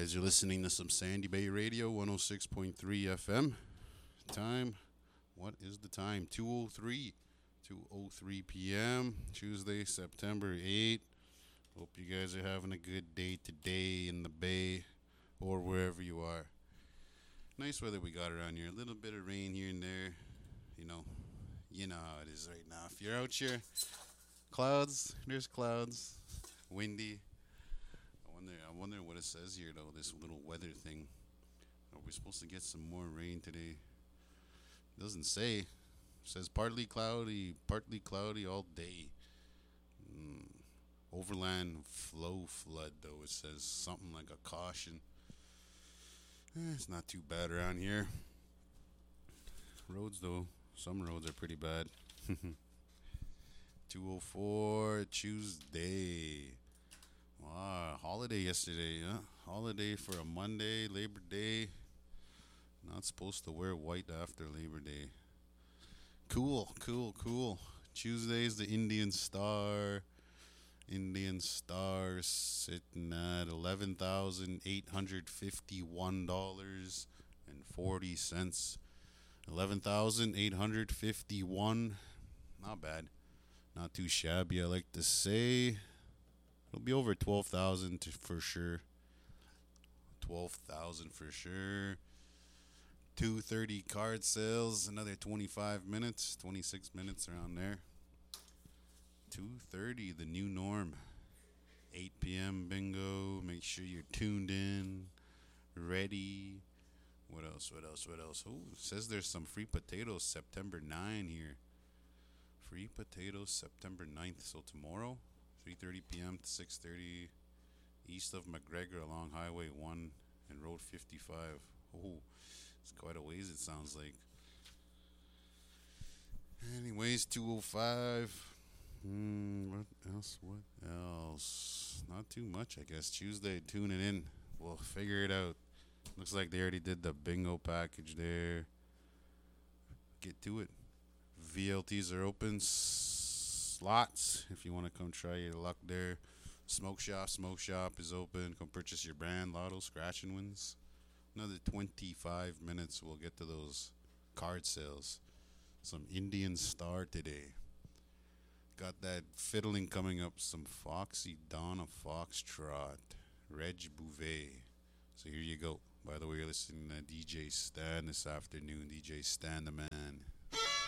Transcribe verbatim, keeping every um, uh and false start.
guys are listening to some Sandy Bay Radio, one oh six point three F M. Time, what is the time? two oh three. two oh three p.m. Tuesday, September eighth. Hope you guys are having a good day today in the Bay or wherever you are. Nice weather we got around here. A little bit of rain here and there. You know, you know how it is right now. If you're out here, clouds, there's clouds. Windy. I wonder, I wonder what it says here though, this little weather thing. Are we supposed to get some more rain today? It doesn't say. It says partly cloudy, partly cloudy all day. Mm. Overland flow flood though, it says something like a caution. Eh, it's not too bad around here. Roads though, some roads are pretty bad. two oh four Tuesday. Wow, holiday yesterday, huh? Holiday for a Monday, Labor Day. Not supposed to wear white after Labor Day. Cool, cool, cool. Tuesday's the Indian Star. Indian Star sitting at eleven thousand eight hundred fifty-one dollars and forty cents. eleven thousand eight hundred fifty-one. Not bad. Not too shabby, I like to say. It'll be over twelve thousand for sure. twelve thousand for sure. two thirty card sales, another twenty-five minutes, twenty-six minutes around there. two thirty, the new norm. eight p.m. bingo. Make sure you're tuned in, ready. What else? What else? What else? Oh, it says there's some free potatoes September ninth here. Free potatoes September ninth. So tomorrow, three thirty p.m. to six thirty, east of McGregor along Highway one and Road fifty-five. Oh, it's quite a ways, it sounds like. Anyways, two oh five. Hmm, what else? What else? Not too much, I guess. Tuesday, tune it in. We'll figure it out. Looks like they already did the bingo package there. Get to it. V L Ts are open. Slots, if you want to come try your luck there. Smoke Shop, Smoke Shop is open. Come purchase your brand lotto, scratch and wins. Another twenty-five minutes, we'll get to those card sales. Some Indian Star today. Got that fiddling coming up. Some Foxy Donna Foxtrot. Reg Bouvet. So here you go. By the way, you're listening to D J Stan this afternoon. D J Stan the man.